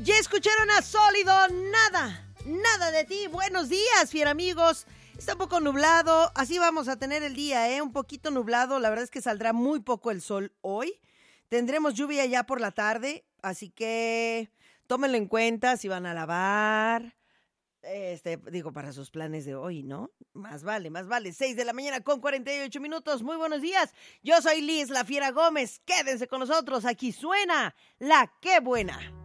Ya escucharon a Sólido, nada de ti. Buenos días, fiera amigos. Está un poco nublado, así vamos a tener el día, un poquito nublado. La verdad es que saldrá muy poco el sol hoy. Tendremos lluvia ya por la tarde, así que tómenlo en cuenta si van a lavar. Para sus planes de hoy, ¿no? Más vale. 6 de la mañana con 48 minutos. Muy buenos días. Yo soy Liz, la Fiera Gómez. Quédense con nosotros. Aquí suena La Qué Buena.